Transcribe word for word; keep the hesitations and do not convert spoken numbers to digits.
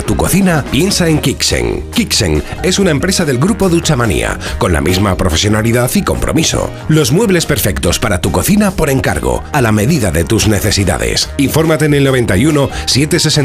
tu cocina, piensa en Kixen. Kixen es una empresa del grupo Duchamanía, con la misma profesionalidad y compromiso. Los muebles perfectos para tu cocina por encargo, a la medida de tus necesidades. Infórmate en el noventa y uno, setecientos sesenta